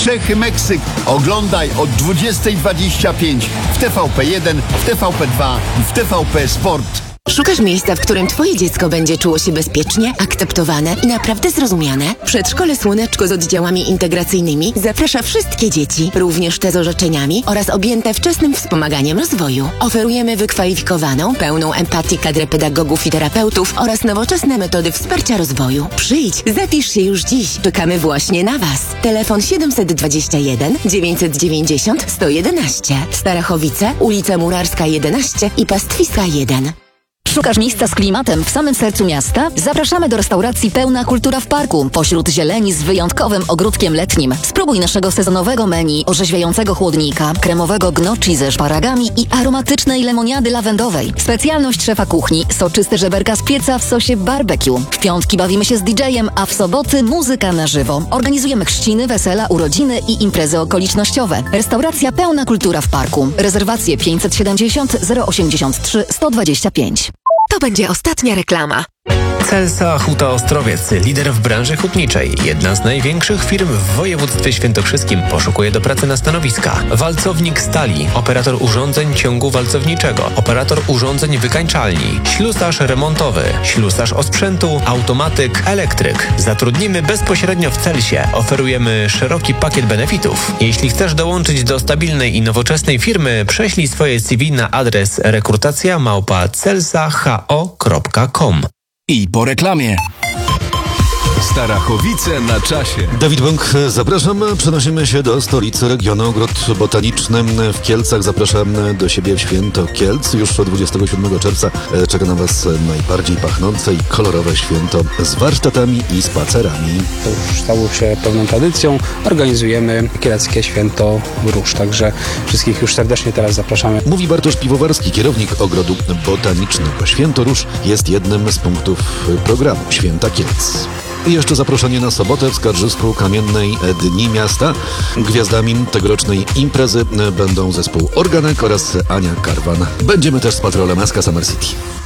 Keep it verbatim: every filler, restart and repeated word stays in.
Czechy, Meksyk. Oglądaj od dwudziestej dwadzieścia pięć w T V P jeden, w T V P dwa i w T V P Sport. Szukasz miejsca, w którym twoje dziecko będzie czuło się bezpiecznie, akceptowane i naprawdę zrozumiane? Przedszkole Słoneczko z oddziałami integracyjnymi zaprasza wszystkie dzieci, również te z orzeczeniami oraz objęte wczesnym wspomaganiem rozwoju. Oferujemy wykwalifikowaną, pełną empatii kadrę pedagogów i terapeutów oraz nowoczesne metody wsparcia rozwoju. Przyjdź, zapisz się już dziś. Czekamy właśnie na Was. Telefon siedemset dwadzieścia jeden dziewięćset dziewięćdziesiąt sto jedenaście. Starachowice, ulica Murarska jedenaście i Pastwiska jeden. Szukasz miejsca z klimatem w samym sercu miasta? Zapraszamy do restauracji Pełna Kultura w Parku, pośród zieleni z wyjątkowym ogródkiem letnim. Spróbuj naszego sezonowego menu, orzeźwiającego chłodnika, kremowego gnocchi ze szparagami i aromatycznej lemoniady lawendowej. Specjalność szefa kuchni, soczyste żeberka z pieca w sosie barbecue. W piątki bawimy się z didżejem, a w soboty muzyka na żywo. Organizujemy chrzciny, wesela, urodziny i imprezy okolicznościowe. Restauracja Pełna Kultura w Parku. Rezerwacje pięćset siedemdziesiąt zero osiemdziesiąt trzy sto dwadzieścia pięć. To będzie ostatnia reklama. Celsa Huta Ostrowiec, lider w branży hutniczej. Jedna z największych firm w województwie świętokrzyskim, poszukuje do pracy na stanowiska. Walcownik stali, operator urządzeń ciągu walcowniczego, operator urządzeń wykańczalni, ślusarz remontowy, ślusarz osprzętu, automatyk, elektryk. Zatrudnimy bezpośrednio w Celsie. Oferujemy szeroki pakiet benefitów. Jeśli chcesz dołączyć do stabilnej i nowoczesnej firmy, prześlij swoje C V na adres rekrutacja małpa celsa ho kropka com. I po reklamie. Starachowice na czasie. Dawid Bąk, zapraszam. Przenosimy się do stolicy regionu. Ogród Botaniczny w Kielcach. Zapraszam do siebie w święto Kielc. Już od dwudziestego siódmego czerwca czeka na Was najbardziej pachnące i kolorowe święto z warsztatami i spacerami. To już stało się pewną tradycją. Organizujemy kieleckie święto róż, także wszystkich już serdecznie teraz zapraszamy. Mówi Bartosz Piwowarski, kierownik Ogrodu Botanicznego. Święto róż jest jednym z punktów programu Święta Kielc. I jeszcze zaproszenie na sobotę w Skarżysku Kamiennej Dni Miasta. Gwiazdami tegorocznej imprezy będą zespół Organek oraz Ania Karwan. Będziemy też z patrolem S K Summer City.